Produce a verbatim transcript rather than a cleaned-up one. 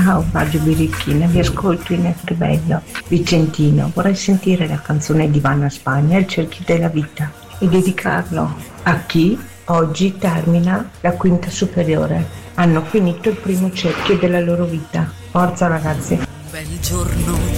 Ciao Radio Birichina, vi ascolto in F Bello. Vicentino, vorrei sentire la canzone di Vanna Spagna, Il cerchio della vita, e dedicarlo a chi oggi termina la quinta superiore. Hanno finito il primo cerchio della loro vita. Forza ragazzi! Un bel giorno